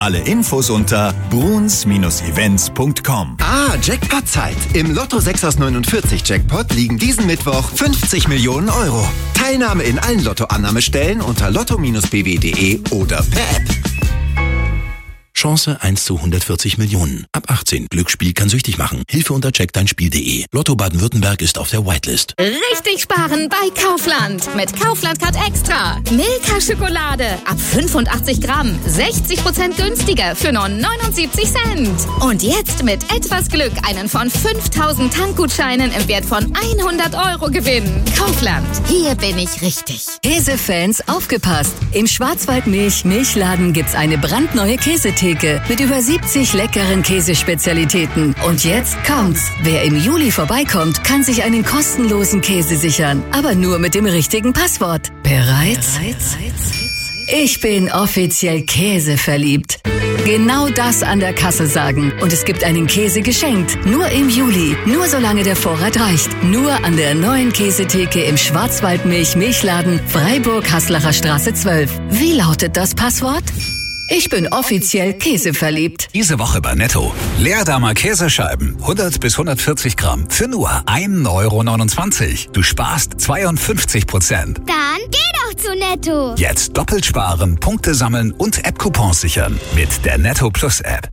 Alle Infos unter bruns-events.com. Jackpot-Zeit. Im Lotto 6 aus 49 Jackpot liegen diesen Mittwoch 50 Millionen Euro. Teilnahme in allen Lottoannahmestellen unter lotto-bw.de oder per App. Chance 1 zu 140 Millionen. Ab 18. Glücksspiel kann süchtig machen. Hilfe unter checkdeinspiel.de. Lotto Baden-Württemberg ist auf der Whitelist. Richtig sparen bei Kaufland. Mit Kaufland Card Extra. Milka Schokolade. Ab 85 Gramm. 60% günstiger für nur 79 Cent. Und jetzt mit etwas Glück einen von 5000 Tankgutscheinen im Wert von 100 Euro gewinnen. Kaufland. Hier bin ich richtig. Käsefans, aufgepasst! Im Schwarzwald-Milchladen gibt's eine brandneue Käsetheke mit über 70 leckeren Käsespezialitäten. Und jetzt kommt's. Wer im Juli vorbeikommt, kann sich einen kostenlosen Käse sichern. Aber nur mit dem richtigen Passwort. Bereit? Ich bin offiziell käseverliebt. Genau das an der Kasse sagen. Und es gibt einen Käse geschenkt. Nur im Juli. Nur solange der Vorrat reicht. Nur an der neuen Käsetheke im Schwarzwald-Milchladen Freiburg-Haslacher Straße 12. Wie lautet das Passwort? Ich bin offiziell käseverliebt. Diese Woche bei Netto. Leerdamer Käsescheiben. 100 bis 140 Gramm. Für nur 1,29 €. Du sparst 52%. Dann geh doch zu Netto. Jetzt doppelt sparen, Punkte sammeln und App-Coupons sichern. Mit der Netto Plus App.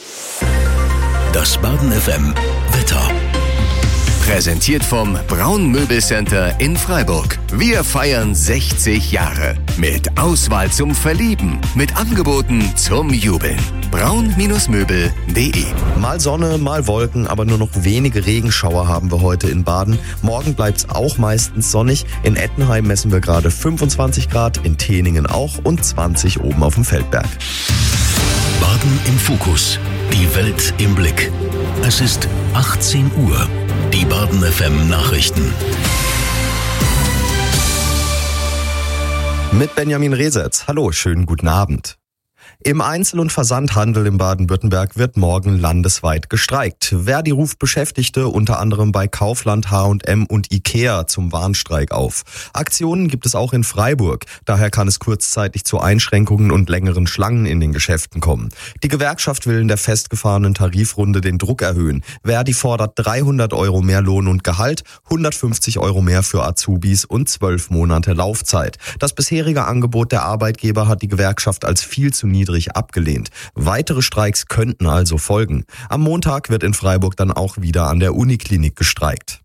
Das Baden FM Wetter. Präsentiert vom Braun Möbelcenter in Freiburg. Wir feiern 60 Jahre. Mit Auswahl zum Verlieben. Mit Angeboten zum Jubeln. braun-möbel.de. Mal Sonne, mal Wolken, aber nur noch wenige Regenschauer haben wir heute in Baden. Morgen bleibt's auch meistens sonnig. In Ettenheim messen wir gerade 25 Grad, in Teningen auch und 20 oben auf dem Feldberg. Baden im Fokus. Die Welt im Blick. Es ist 18 Uhr. Die Baden FM Nachrichten. Mit Benjamin Resetz. Hallo, schönen guten Abend. Im Einzel- und Versandhandel in Baden-Württemberg wird morgen landesweit gestreikt. Verdi ruft Beschäftigte unter anderem bei Kaufland, H&M und Ikea zum Warnstreik auf. Aktionen gibt es auch in Freiburg. Daher kann es kurzzeitig zu Einschränkungen und längeren Schlangen in den Geschäften kommen. Die Gewerkschaft will in der festgefahrenen Tarifrunde den Druck erhöhen. Verdi fordert 300 € mehr Lohn und Gehalt, 150 € mehr für Azubis und 12 Monate Laufzeit. Das bisherige Angebot der Arbeitgeber hat die Gewerkschaft als viel zu niedrig abgelehnt. Weitere Streiks könnten also folgen. Am Montag wird in Freiburg dann auch wieder an der Uniklinik gestreikt.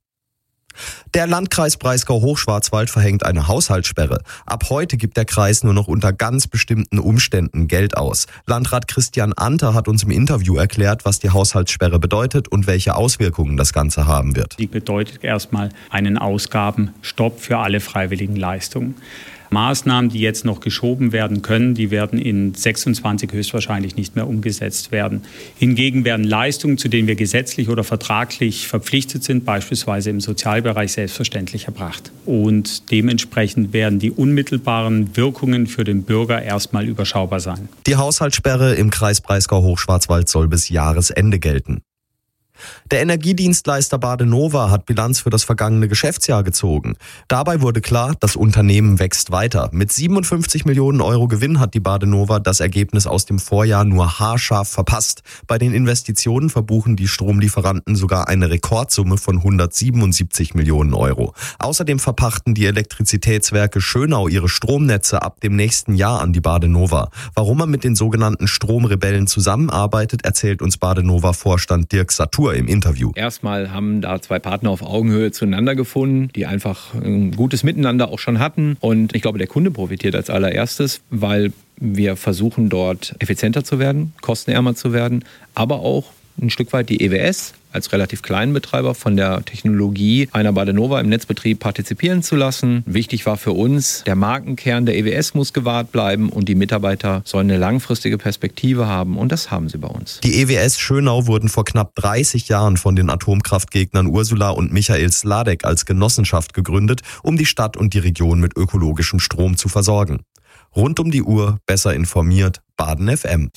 Der Landkreis Breisgau-Hochschwarzwald verhängt eine Haushaltssperre. Ab heute gibt der Kreis nur noch unter ganz bestimmten Umständen Geld aus. Landrat Christian Anter hat uns im Interview erklärt, was die Haushaltssperre bedeutet und welche Auswirkungen das Ganze haben wird. Die bedeutet erstmal einen Ausgabenstopp für alle freiwilligen Leistungen. Maßnahmen, die jetzt noch geschoben werden können, die werden in 26 höchstwahrscheinlich nicht mehr umgesetzt werden. Hingegen werden Leistungen, zu denen wir gesetzlich oder vertraglich verpflichtet sind, beispielsweise im Sozialbereich, selbstverständlich erbracht. Und dementsprechend werden die unmittelbaren Wirkungen für den Bürger erstmal überschaubar sein. Die Haushaltssperre im Kreis Breisgau-Hochschwarzwald soll bis Jahresende gelten. Der Energiedienstleister Badenova hat Bilanz für das vergangene Geschäftsjahr gezogen. Dabei wurde klar, das Unternehmen wächst weiter. Mit 57 Millionen € Gewinn hat die Badenova das Ergebnis aus dem Vorjahr nur haarscharf verpasst. Bei den Investitionen verbuchen die Stromlieferanten sogar eine Rekordsumme von 177 Millionen €. Außerdem verpachten die Elektrizitätswerke Schönau ihre Stromnetze ab dem nächsten Jahr an die Badenova. Warum man mit den sogenannten Stromrebellen zusammenarbeitet, erzählt uns Badenova-Vorstand Dirk Satur im Interview. Erstmal haben da zwei Partner auf Augenhöhe zueinander gefunden, die einfach ein gutes Miteinander auch schon hatten. Und ich glaube, der Kunde profitiert als allererstes, weil wir versuchen, dort effizienter zu werden, kostenärmer zu werden, aber auch ein Stück weit die EWS als relativ kleinen Betreiber von der Technologie einer Badenova im Netzbetrieb partizipieren zu lassen. Wichtig war für uns, der Markenkern der EWS muss gewahrt bleiben und die Mitarbeiter sollen eine langfristige Perspektive haben und das haben sie bei uns. Die EWS Schönau wurden vor knapp 30 Jahren von den Atomkraftgegnern Ursula und Michael Sladek als Genossenschaft gegründet, um die Stadt und die Region mit ökologischem Strom zu versorgen. Rund um die Uhr, besser informiert, Baden FM.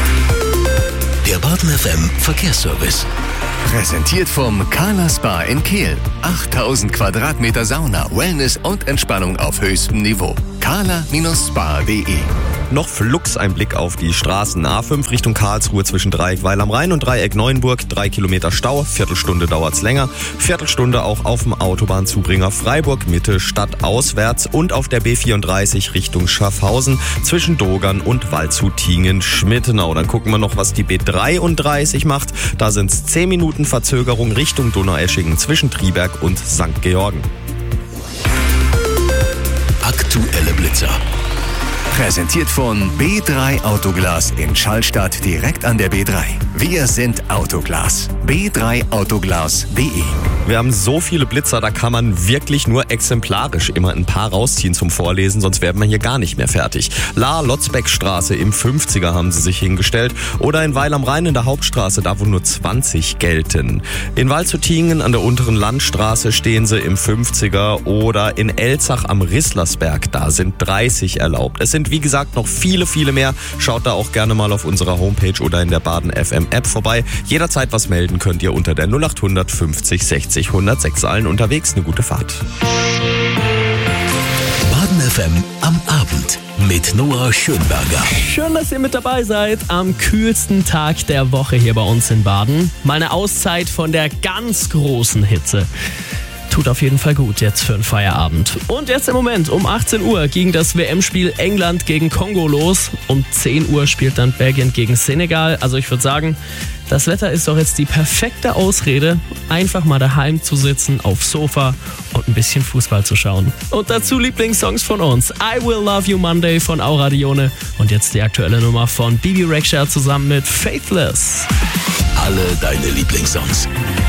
Der Baden FM Verkehrsservice. Präsentiert vom Carla Spa in Kehl. 8000 Quadratmeter Sauna, Wellness und Entspannung auf höchstem Niveau. carla-spa.de Noch flugs ein Blick auf die Straßen. A5 Richtung Karlsruhe zwischen Dreieck Weil am Rhein und Dreieck Neuenburg. 3 Kilometer Stau, Viertelstunde dauert's länger. Viertelstunde auch auf dem Autobahnzubringer Freiburg Mitte stadtauswärts und auf der B34 Richtung Schaffhausen zwischen Dogern und Waldshut-Tiengen-Schmittenau. Dann gucken wir noch, was die B33 macht. Da sind's 10 Minuten Verzögerung Richtung Donaueschingen zwischen Triberg und St. Georgen. Aktuelle Blitzer. Präsentiert von B3 Autoglas in Schallstadt direkt an der B3. Wir sind Autoglas. b3autoglas.de. Wir haben so viele Blitzer, da kann man wirklich nur exemplarisch immer ein paar rausziehen zum Vorlesen, sonst werden wir hier gar nicht mehr fertig. Lotzbeckstraße im 50er haben sie sich hingestellt oder in Weil am Rhein in der Hauptstraße, da wo nur 20 gelten. In Waldshut-Tiengen an der unteren Landstraße stehen sie im 50er oder in Elzach am Risslersberg, da sind 30 erlaubt. Es sind wie gesagt noch viele, viele mehr. Schaut da auch gerne mal auf unserer Homepage oder in der Baden FM App vorbei. Jederzeit was melden könnt ihr unter der 0800 50 60 106. Allen unterwegs eine gute Fahrt. Baden FM am Abend mit Noah Schönberger. Schön, dass ihr mit dabei seid am kühlsten Tag der Woche hier bei uns in Baden. Mal eine Auszeit von der ganz großen Hitze. Tut auf jeden Fall gut jetzt für einen Feierabend. Und jetzt im Moment um 18 Uhr ging das WM-Spiel England gegen Kongo los. Um 10 Uhr spielt dann Belgien gegen Senegal. Also ich würde sagen, das Wetter ist doch jetzt die perfekte Ausrede, einfach mal daheim zu sitzen, aufs Sofa und ein bisschen Fußball zu schauen. Und dazu Lieblingssongs von uns. I Will Love You Monday von Aura Dione und jetzt die aktuelle Nummer von Bibi Rexha zusammen mit Faithless. Alle deine Lieblingssongs.